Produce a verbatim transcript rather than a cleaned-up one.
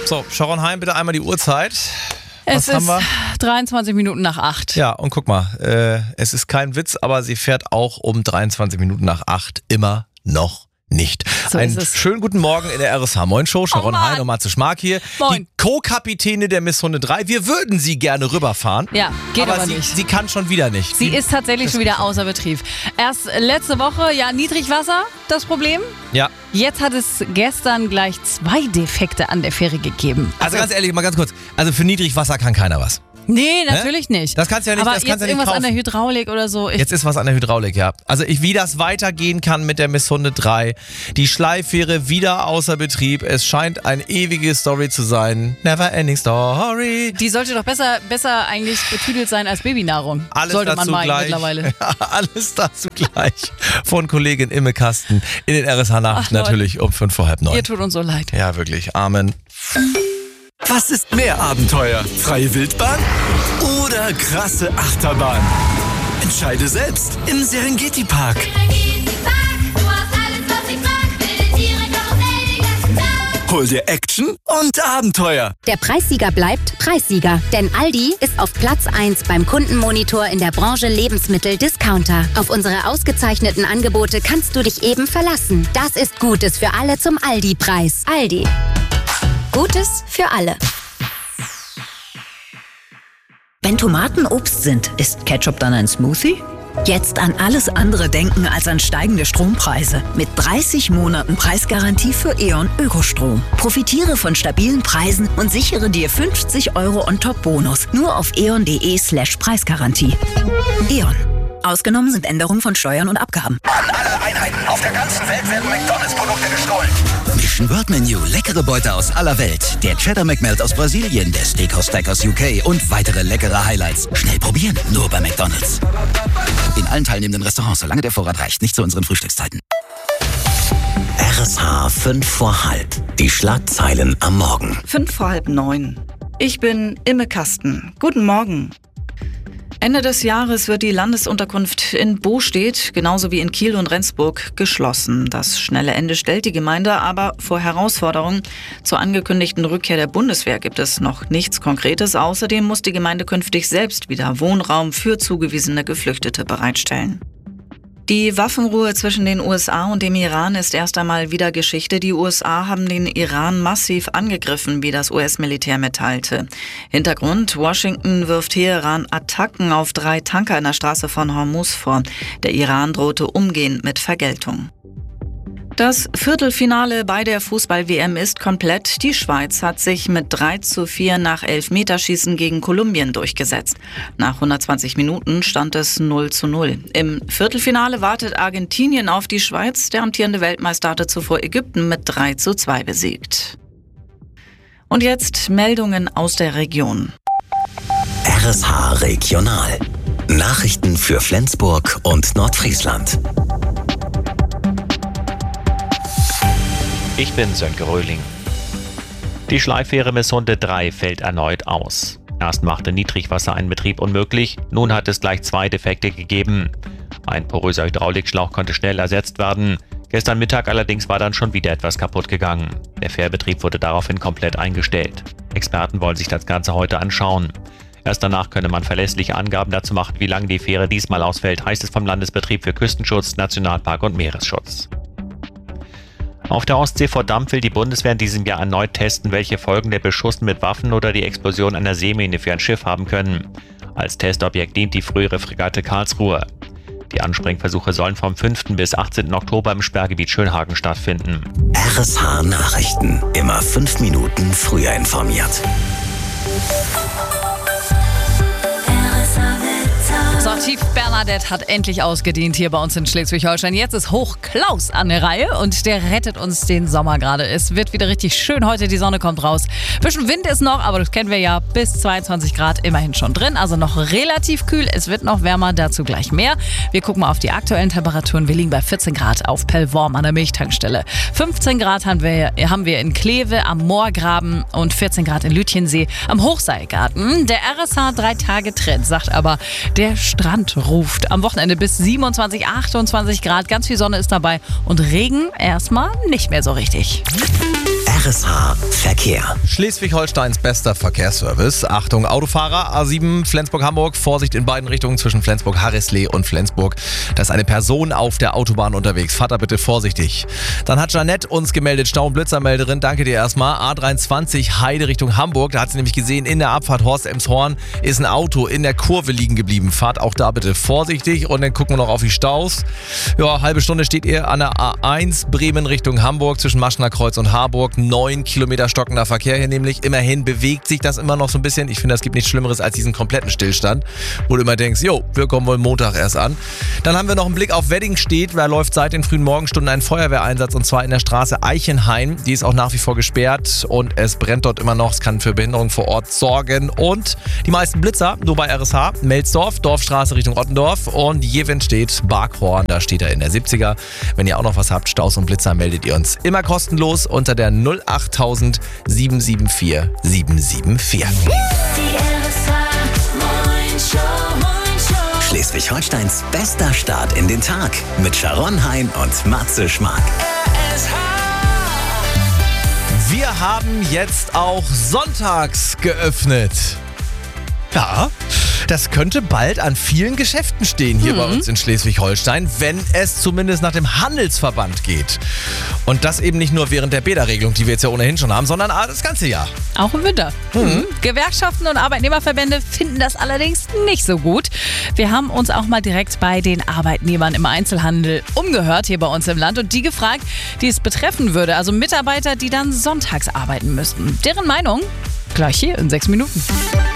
So, Sharon Heim, bitte einmal die Uhrzeit. Es Was haben ist wir? dreiundzwanzig Minuten nach acht. Ja, und guck mal, äh, es ist kein Witz, aber sie fährt auch um dreiundzwanzig Minuten nach acht immer noch nicht. So Einen ist es. schönen guten Morgen in der R S H Moin Show. Sharon Oh Mann. Hein und Matze Schmark hier. Moin. Die Co-Kapitäne der Miss Hunde drei. Wir würden sie gerne rüberfahren. Ja, geht aber, aber sie, nicht. sie kann schon wieder nicht. Sie ist tatsächlich schon wieder außer Betrieb. Erst letzte Woche, ja, Niedrigwasser, das Problem. Ja. Jetzt hat es gestern gleich zwei Defekte an der Fähre gegeben. Also ganz ehrlich, mal ganz kurz. Also für Niedrigwasser kann keiner was. Nee, natürlich nicht. Das kannst du ja nicht, aber das jetzt kannst du ja nicht irgendwas kaufen. an der Hydraulik oder so. Ich Jetzt ist was an der Hydraulik, ja. Also ich, wie das weitergehen kann mit der Miss Hunde drei. Die Schleiffähre wieder außer Betrieb. Es scheint eine ewige Story zu sein. Never ending story. die sollte doch besser, besser eigentlich betüdelt sein als Babynahrung. Alles sollte dazu man meinen gleich. mittlerweile. Alles dazu gleich. Von Kollegin Imme Kasten in den R S H-Nacht Ach, Leute. natürlich um fünf vor halb neun. Ihr tut uns so leid. Ja, wirklich. Amen. Was ist mehr Abenteuer? Freie Wildbahn oder krasse Achterbahn? Entscheide selbst im Serengeti Park. Hol dir Action und Abenteuer. Der Preissieger bleibt Preissieger, denn Aldi ist auf Platz eins beim Kundenmonitor in der Branche Lebensmittel-Discounter. Auf unsere ausgezeichneten Angebote kannst du dich eben verlassen. Das ist Gutes für alle zum Aldi-Preis. Aldi. Gutes für alle. Wenn Tomaten Obst sind, ist Ketchup dann ein Smoothie? Jetzt an alles andere denken als an steigende Strompreise. Mit dreißig Monaten Preisgarantie für E.ON Ökostrom. Profitiere von stabilen Preisen und sichere dir fünfzig Euro on top Bonus. Nur auf eon.de slash Preisgarantie. E.ON. Ausgenommen sind Änderungen von Steuern und Abgaben. An alle Einheiten auf der ganzen Welt werden McDonalds-Produkte gestohlen. Mission World Menu, leckere Beute aus aller Welt. Der Cheddar McMelt aus Brasilien, der Steakhouse Stack aus U K und weitere leckere Highlights. Schnell probieren, nur bei McDonalds. In allen teilnehmenden Restaurants, solange der Vorrat reicht, nicht zu unseren Frühstückszeiten. R S H fünf vor halb. Die Schlagzeilen am Morgen. Fünf vor halb neun. Ich bin Imme Kasten. Guten Morgen. Ende des Jahres wird die Landesunterkunft in Bostedt, genauso wie in Kiel und Rendsburg, geschlossen. Das schnelle Ende stellt die Gemeinde aber vor Herausforderungen. Zur angekündigten Rückkehr der Bundeswehr gibt es noch nichts Konkretes. Außerdem muss die Gemeinde künftig selbst wieder Wohnraum für zugewiesene Geflüchtete bereitstellen. Die Waffenruhe zwischen den U S A und dem Iran ist erst einmal wieder Geschichte. Die U S A haben den Iran massiv angegriffen, wie das U S-Militär mitteilte. Hintergrund: Washington wirft Teheran Attacken auf drei Tanker in der Straße von Hormuz vor. Der Iran drohte umgehend mit Vergeltung. Das Viertelfinale bei der Fußball-W M ist komplett. Die Schweiz hat sich mit drei zu vier nach Elfmeterschießen gegen Kolumbien durchgesetzt. Nach hundertzwanzig Minuten stand es null zu null. Im Viertelfinale wartet Argentinien auf die Schweiz. Der amtierende Weltmeister hatte zuvor Ägypten mit drei zu zwei besiegt. Und jetzt Meldungen aus der Region. R S H Regional. Nachrichten für Flensburg und Nordfriesland. Ich bin Sönke Röhling. Die Schleiffähre Miss Hunde drei fällt erneut aus. Erst machte Niedrigwasser einen Betrieb unmöglich, nun hat es gleich zwei Defekte gegeben. Ein poröser Hydraulikschlauch konnte schnell ersetzt werden. Gestern Mittag allerdings war dann schon wieder etwas kaputt gegangen. Der Fährbetrieb wurde daraufhin komplett eingestellt. Experten wollen sich das Ganze heute anschauen. Erst danach könne man verlässliche Angaben dazu machen, wie lange die Fähre diesmal ausfällt, heißt es vom Landesbetrieb für Küstenschutz, Nationalpark und Meeresschutz. Auf der Ostsee vor Dampf will die Bundeswehr in diesem Jahr erneut testen, welche Folgen der Beschuss mit Waffen oder die Explosion einer Seemine für ein Schiff haben können. Als Testobjekt dient die frühere Fregatte Karlsruhe. Die Ansprengversuche sollen vom fünften bis achtzehnten Oktober im Sperrgebiet Schönhagen stattfinden. R S H Nachrichten. Immer fünf Minuten früher informiert. So, Tief Bernadette hat endlich ausgedient hier bei uns in Schleswig-Holstein. Jetzt ist Hoch Klaus an der Reihe und der rettet uns den Sommer gerade. Es wird wieder richtig schön heute, die Sonne kommt raus. Bisschen Wind ist noch, aber das kennen wir ja, bis zweiundzwanzig Grad immerhin schon drin. Also noch relativ kühl, es wird noch wärmer, dazu gleich mehr. Wir gucken mal auf die aktuellen Temperaturen. Wir liegen bei vierzehn Grad auf Pellworm an der Milchtankstelle. fünfzehn Grad haben wir, haben wir in Kleve am Moorgraben und vierzehn Grad in Lütjensee am Hochseilgarten. Der R S H drei Tage Trend sagt aber, der Strand ruft. Am Wochenende bis siebenundzwanzig, achtundzwanzig Grad, ganz viel Sonne ist dabei und Regen erstmal nicht mehr so richtig. R S H Verkehr. Schleswig-Holsteins bester Verkehrsservice. Achtung, Autofahrer, A sieben, Flensburg-Hamburg. Vorsicht in beiden Richtungen zwischen Flensburg-Harrisley und Flensburg. Da ist eine Person auf der Autobahn unterwegs. Fahrt da bitte vorsichtig. Dann hat Janette uns gemeldet, Stau- und Blitzermelderin. Danke dir erstmal. A dreiundzwanzig, Heide Richtung Hamburg. Da hat sie nämlich gesehen, in der Abfahrt Horst-Emshorn ist ein Auto in der Kurve liegen geblieben. Fahrt auch da bitte vorsichtig. Und dann gucken wir noch auf die Staus. Ja, halbe Stunde steht ihr an der A eins, Bremen Richtung Hamburg, zwischen Maschner Kreuz und Harburg. Neun Kilometer stockender Verkehr hier nämlich. Immerhin bewegt sich das immer noch so ein bisschen. Ich finde, es gibt nichts Schlimmeres als diesen kompletten Stillstand, wo du immer denkst, jo, wir kommen wohl Montag erst an. Dann haben wir noch einen Blick auf Weddingstedt. Da läuft seit den frühen Morgenstunden ein Feuerwehreinsatz, und zwar in der Straße Eichenhain. Die ist auch nach wie vor gesperrt und es brennt dort immer noch. Es kann für Behinderung vor Ort sorgen. Und die meisten Blitzer, nur bei R S H, Melsdorf, Dorfstraße Richtung Ottendorf und Jevenstedt, Barkhorn, da steht er in der siebziger. Wenn ihr auch noch was habt, Staus und Blitzer, meldet ihr uns immer kostenlos unter der null achttausend sieben sieben vier sieben sieben vier. Schleswig-Holsteins bester Start in den Tag mit Sharon Hein und Matze Schmark. Wir haben jetzt auch sonntags geöffnet. Ja, das könnte bald an vielen Geschäften stehen hier mhm. bei uns in Schleswig-Holstein, wenn es zumindest nach dem Handelsverband geht. Und das eben nicht nur während der Bäderregelung, die wir jetzt ja ohnehin schon haben, sondern das ganze Jahr. Auch im Winter. Mhm. Gewerkschaften und Arbeitnehmerverbände finden das allerdings nicht so gut. Wir haben uns auch mal direkt bei den Arbeitnehmern im Einzelhandel umgehört hier bei uns im Land und die gefragt, die es betreffen würde. Also Mitarbeiter, die dann sonntags arbeiten müssten. Deren Meinung gleich hier in sechs Minuten.